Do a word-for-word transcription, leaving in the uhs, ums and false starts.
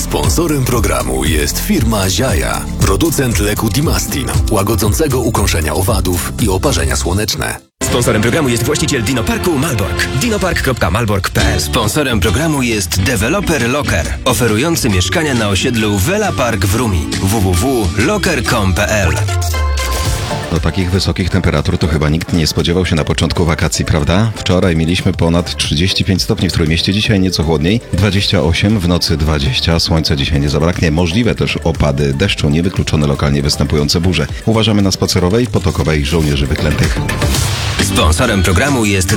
Sponsorem programu jest firma Ziaja, producent leku Dimastin, łagodzącego ukąszenia owadów i oparzenia słoneczne. Sponsorem programu jest właściciel Dinoparku Malbork. dinopark kropka malbork kropka p l. Sponsorem programu jest deweloper Locker, oferujący mieszkania na osiedlu Vela Park w Rumi. w w w kropka locker kropka com kropka p l. Do takich wysokich temperatur to chyba nikt nie spodziewał się na początku wakacji, prawda? Wczoraj mieliśmy ponad trzydzieści pięć stopni w Trójmieście, dzisiaj nieco chłodniej, dwadzieścia osiem, w nocy dwadzieścia, słońca dzisiaj nie zabraknie, możliwe też opady deszczu, niewykluczone lokalnie występujące burze. Uważamy na Spacerowej, Potokowej żołnierzy wyklętych. Sponsorem programu jest